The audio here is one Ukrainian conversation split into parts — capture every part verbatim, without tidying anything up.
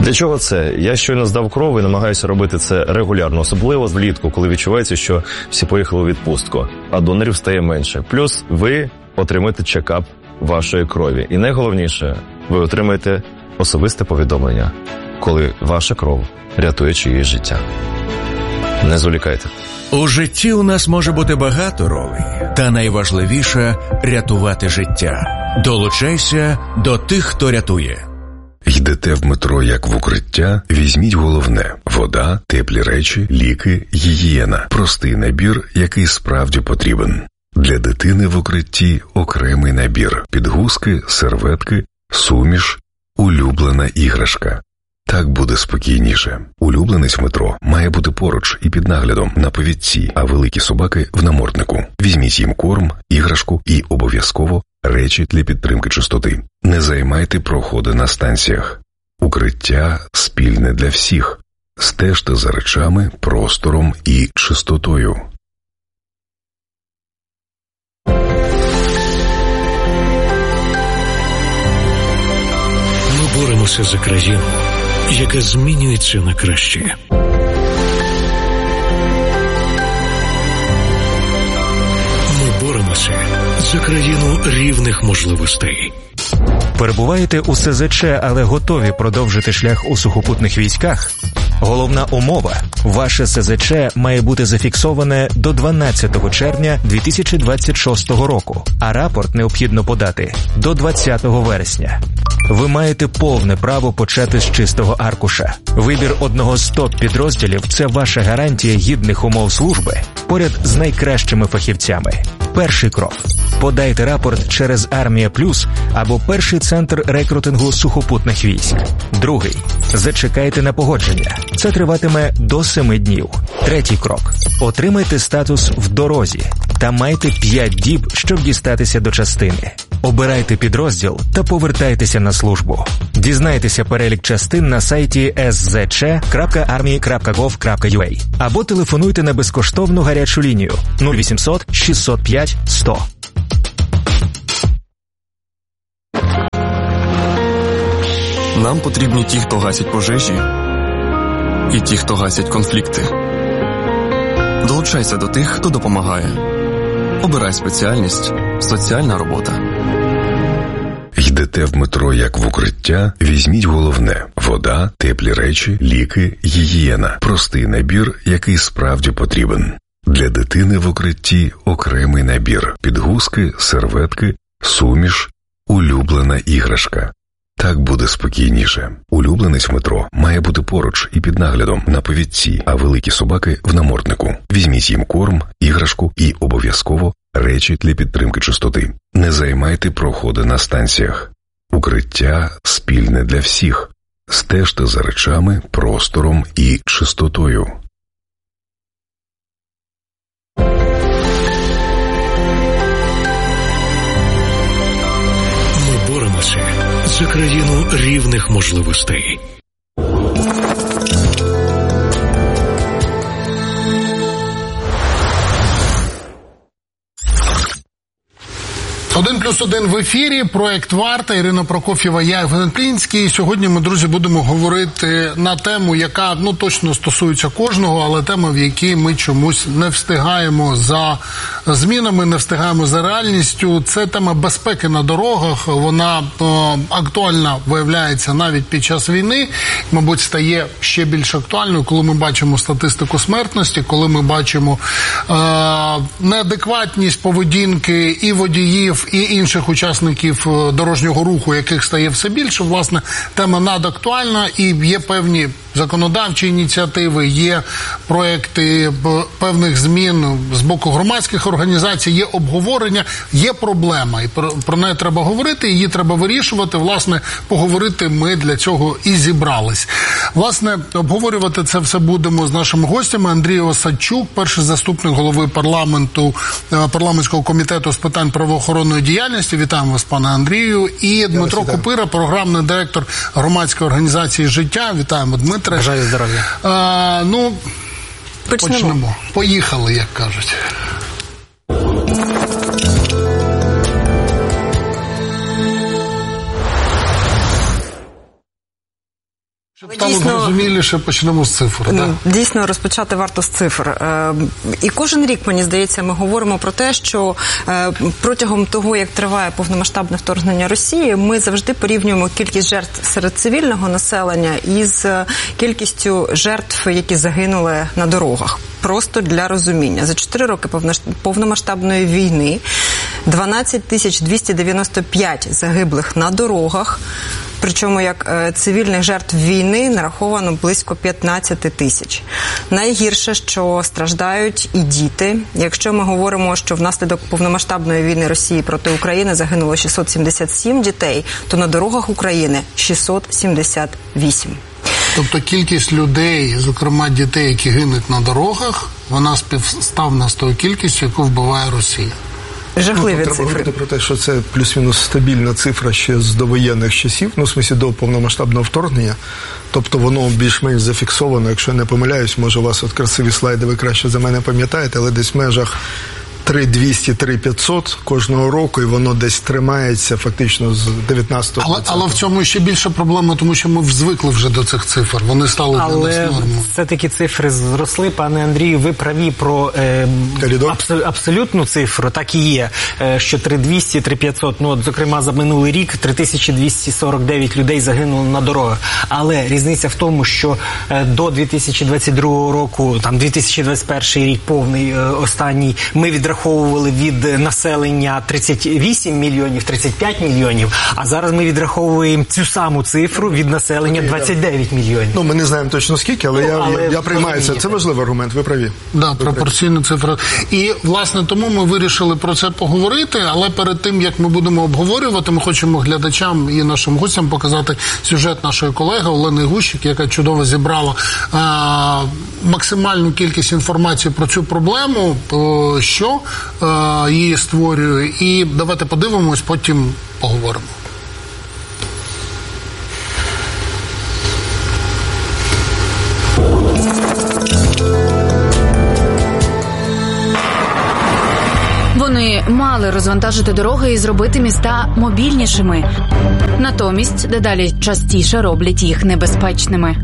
Для чого це? Я щойно здав кров і намагаюся робити це регулярно, особливо влітку, коли відчувається, що всі поїхали у відпустку, а донорів стає менше. Плюс ви отримаєте чекап вашої крові. І найголовніше, ви отримаєте особисте повідомлення, коли ваша кров рятує чиєсь життя. Не зволікайте. У житті у нас може бути багато ролей, та найважливіше – рятувати життя. Долучайся до тих, хто рятує. Йдете в метро як в укриття, візьміть головне – вода, теплі речі, ліки, гігієна. Простий набір, який справді потрібен. Для дитини в укритті окремий набір – підгузки, серветки, суміш, улюблена іграшка. Так буде спокійніше. Улюбленець в метро має бути поруч і під наглядом на повідці, а великі собаки – в наморднику. Візьміть їм корм, іграшку і обов'язково речі для підтримки чистоти. Не займайте проходи на станціях. Укриття спільне для всіх. Стежте за речами, простором і чистотою. Ми боремося за країну, яка змінюється на краще. Ми боремося за країну рівних можливостей. Перебуваєте у ес зет че, але готові продовжити шлях у сухопутних військах? Головна умова – ваше ес зет че має бути зафіксоване до дванадцятого червня дві тисячі двадцять шостого року, а рапорт необхідно подати до двадцятого вересня. Ви маєте повне право почати з чистого аркуша. Вибір одного з топ-підрозділів – це ваша гарантія гідних умов служби поряд з найкращими фахівцями. Перший крок – подайте рапорт через Армія Плюс або перший центр рекрутингу сухопутних військ. Другий – зачекайте на погодження. Це триватиме до семи днів. Третій крок – отримайте статус в дорозі та майте п'ять діб, щоб дістатися до частини. Обирайте підрозділ та повертайтеся на службу. Дізнайтеся перелік частин на сайті ес зет че крапка армії крапка гов крапка ю а або телефонуйте на безкоштовну гарячу лінію нуль вісімсот шістсот п'ять сто. Нам потрібні ті, хто гасять пожежі, і ті, хто гасять конфлікти. Долучайся до тих, хто допомагає. Обирай спеціальність «Соціальна робота». Йдете в метро як в укриття, візьміть головне – вода, теплі речі, ліки, гігієна. Простий набір, який справді потрібен. Для дитини в укритті окремий набір – підгузки, серветки, суміш, улюблена іграшка. Так буде спокійніше. Улюбленець в метро має бути поруч і під наглядом на повідці, а великі собаки – в наморднику. Візьміть їм корм, іграшку і обов'язково речі для підтримки чистоти. Не займайте проходи на станціях. Укриття спільне для всіх. Стежте за речами, простором і чистотою. Ми боремося за країну рівних можливостей. Один плюс один в ефірі, проект «Варта», Ірина Прокоф'єва, я Євген Клінський. Сьогодні ми, друзі, будемо говорити на тему, яка, ну, точно стосується кожного, але тема, в якій ми чомусь не встигаємо за змінами, не встигаємо за реальністю. Це тема безпеки на дорогах. Вона о, актуальна, виявляється, навіть під час війни. Мабуть, стає ще більш актуальною, коли ми бачимо статистику смертності, коли ми бачимо е, неадекватність поведінки і водіїв, і інших учасників дорожнього руху, яких стає все більше. Власне, тема надактуальна, і є певні законодавчі ініціативи, є проекти певних змін з боку громадських організацій, є обговорення, є проблема. І про, про неї треба говорити, її треба вирішувати. Власне, поговорити ми для цього і зібрались. Власне, обговорювати це все будемо з нашими гостями. Андрій Осадчук, перший заступник голови парламенту, парламентського комітету з питань правоохоронної діяльності. Вітаємо вас, пане Андрію. І Дмитро Купира, програмний директор громадської організації «Життя». Вітаємо, Дмитре. Бажаю здоров'я. А, ну, почнемо. почнемо. Поїхали, як кажуть. Щоб стало зрозуміліше, почнемо з цифр. Да? Дійсно, розпочати варто з цифр. І кожен рік, мені здається, ми говоримо про те, що протягом того, як триває повномасштабне вторгнення Росії, ми завжди порівнюємо кількість жертв серед цивільного населення із кількістю жертв, які загинули на дорогах. Просто для розуміння. За чотири роки повномасштабної війни дванадцять тисяч двісті дев'яносто п'ять загиблих на дорогах, причому як цивільних жертв війни нараховано близько п'ятнадцять тисяч. Найгірше, що страждають і діти. Якщо ми говоримо, що внаслідок повномасштабної війни Росії проти України загинуло шістсот сімдесят сім дітей, то на дорогах України шістсот сімдесят вісім. Тобто кількість людей, зокрема дітей, які гинуть на дорогах, вона співставна з тою кількістю, яку вбиває Росія. Жахливі ну, цифри. Треба говорити про те, що це плюс-мінус стабільна цифра ще з довоєнних часів, ну, в смислі, до повномасштабного вторгнення. Тобто воно більш-менш зафіксовано, якщо я не помиляюсь, може у вас от красиві слайди, ви краще за мене пам'ятаєте, але десь в межах три двісті - три п'ятсот кожного року, і воно десь тримається фактично з дев'ятнадцятого. Але, але в цьому ще більша проблема, тому що ми звикли вже до цих цифр, вони стали для нас нормою. Але все-таки цифри зросли, пане Андрію, ви праві про е, абсол, абсолютну цифру, так і є, е, що три двісті - три п'ятсот, ну, от, зокрема, за минулий рік три тисячі двісті сорок дев'ять людей загинули на дорогах. Але різниця в тому, що е, до дві тисячі двадцять другого року, там дві тисячі двадцять перший рік повний, е, останній, ми відраховували Відраховували від населення тридцять вісім мільйонів, тридцять п'ять мільйонів, а зараз ми відраховуємо цю саму цифру від населення двадцять дев'ять мільйонів. Ну, ми не знаємо точно скільки, але, ну, я, але я, я приймаю це. Це важливий аргумент, ви праві. Да, пропорційна цифра. І, власне, тому ми вирішили про це поговорити, але перед тим, як ми будемо обговорювати, ми хочемо глядачам і нашим гостям показати сюжет нашої колеги Олени Гущик, яка чудово зібрала а, максимальну кількість інформації про цю проблему, що її створює. І давайте подивимось, потім поговоримо. Вони мали розвантажити дороги і зробити міста мобільнішими. Натомість дедалі частіше роблять їх небезпечними.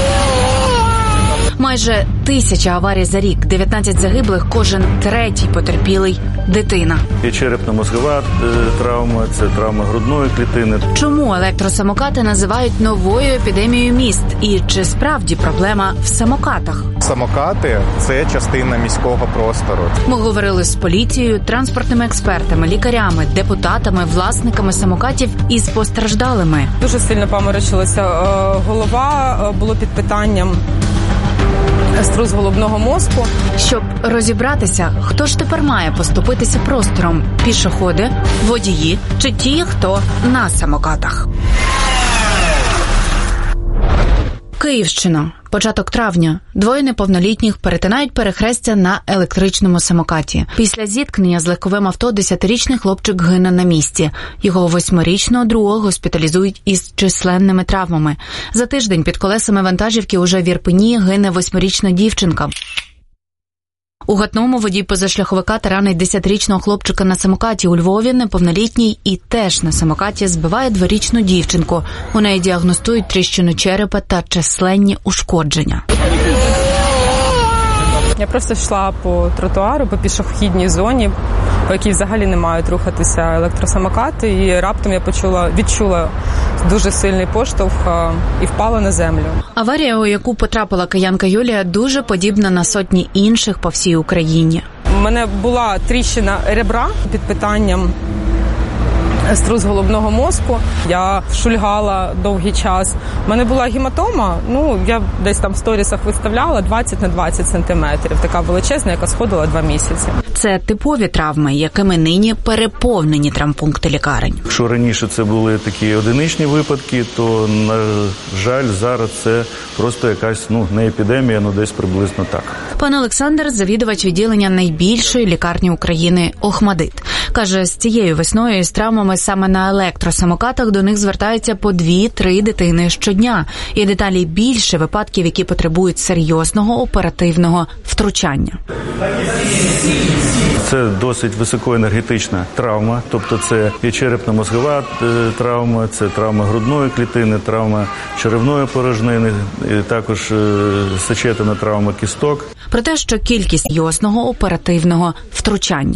Майже тисяча аварій за рік, дев'ятнадцять загиблих, кожен третій потерпілий – дитина. І черепно-мозгова травма, це травма грудної клітини. Чому електросамокати називають новою епідемією міст? І чи справді проблема в самокатах? Самокати – це частина міського простору. Ми говорили з поліцією, транспортними експертами, лікарями, депутатами, власниками самокатів і з постраждалими. Дуже сильно поморочилася голова, було під питанням струс головного мозку. Щоб розібратися, хто ж тепер має поступитися простором – пішоходи, водії чи ті, хто на самокатах. Київщина. Початок травня. Двоє неповнолітніх перетинають перехрестя на електричному самокаті. Після зіткнення з легковим авто десятирічний хлопчик гине на місці. Його восьмирічного друга госпіталізують із численними травмами. За тиждень під колесами вантажівки уже в Ірпені гине восьмирічна дівчинка. У Гатному водій позашляховика таранить десятирічного хлопчика на самокаті. У Львові неповнолітній і теж на самокаті збиває дворічну дівчинку. У неї діагностують тріщину черепа та численні ушкодження. Я просто йшла по тротуару, по пішохідній зоні, по якій взагалі не мають рухатися електросамокати, і раптом я почула, відчула дуже сильний поштовх і впала на землю. Аварія, у яку потрапила киянка Юлія, дуже подібна на сотні інших по всій Україні. У мене була тріщина ребра під питанням струс головного мозку. Я шульгала довгий час. У мене була гематома, ну, я десь там в сторісах виставляла двадцять на двадцять сантиметрів. Така величезна, яка сходила два місяці. Це типові травми, якими нині переповнені травмпункти лікарень. Якщо раніше це були такі одиничні випадки, то, на жаль, зараз це просто якась, ну, не епідемія, але десь приблизно так. Пан Олександр – завідувач відділення найбільшої лікарні України «Охмадит». Каже, з цією весною із травмами саме на електросамокатах до них звертаються по дві-три дитини щодня. І деталі більше випадків, які потребують серйозного оперативного втручання. Це досить високоенергетична травма, тобто це і черепно-мозгова травма, це травма грудної клітини, травма черевної порожнини, і також сечетина травма кісток. Про те, що кількість йосного оперативного втручання.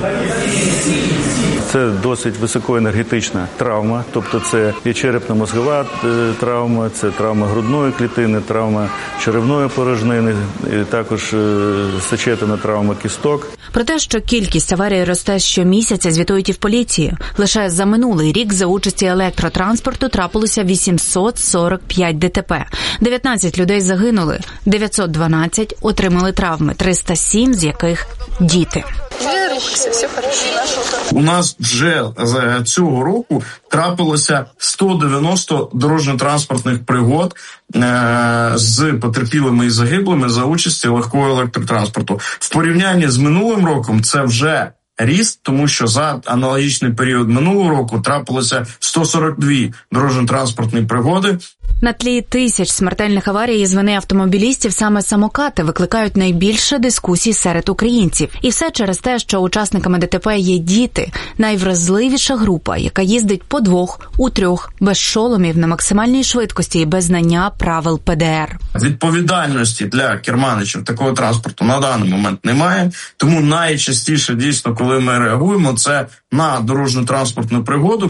Це досить високоенергетична травма, тобто це і черепно-мозгова травма, це травма грудної клітини, травма черевної порожнини, і також сечетина травма кісток. Про те, що кількість аварій росте щомісяця, звітують і в поліції. Лише за минулий рік за участі електротранспорту трапилося вісімсот сорок п'ять ДТП. дев'ятнадцять людей загинули, дев'ятсот дванадцять отримали травми, триста сім з яких діти. Не рухайся, все хорошо. У нас вже з цього року трапилося сто дев'яносто дорожньо-транспортних пригод е- з потерпілими і загиблими за участі легкого електротранспорту. В порівнянні з минулим роком це вже ріст, тому що за аналогічний період минулого року трапилося сто сорок дві дорожньо-транспортні пригоди. На тлі тисяч смертельних аварій із вини автомобілістів саме самокати викликають найбільше дискусій серед українців. І все через те, що учасниками ДТП є діти, найвразливіша група, яка їздить по двох, у трьох, без шоломів, на максимальній швидкості і без знання правил Пе Де Ер. Відповідальності для керманичів такого транспорту на даний момент немає, тому найчастіше, дійсно, коли ми реагуємо, це на дорожньо-транспортну пригоду.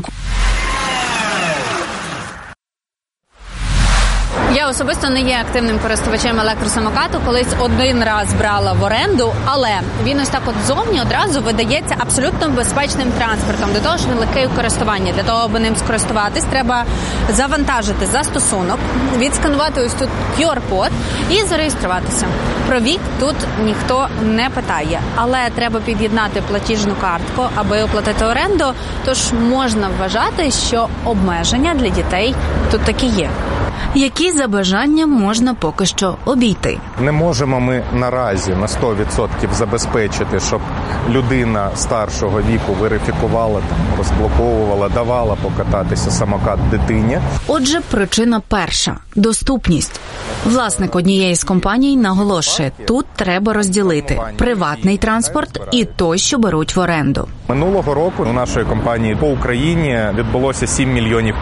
Я особисто не є активним користувачем електросамокату, колись один раз брала в оренду, але він ось так от зовні одразу видається абсолютно безпечним транспортом, до того ж він легкий у користуванні. Для того, аби ним скористуватись, треба завантажити застосунок, відсканувати ось тут Кю Ар-код і зареєструватися. Про вік тут ніхто не питає, але треба під'єднати платіжну картку, аби оплатити оренду, тож можна вважати, що обмеження для дітей тут таки є. Які за бажанням можна поки що обійти? Не можемо ми наразі на сто відсотків забезпечити, щоб людина старшого віку верифікувала, там, розблоковувала, давала покататися самокат дитині. Отже, причина перша – доступність. Власник однієї з компаній наголошує, тут треба розділити приватний транспорт і той, що беруть в оренду. Минулого року у нашої компанії по Україні відбулося сім мільйонів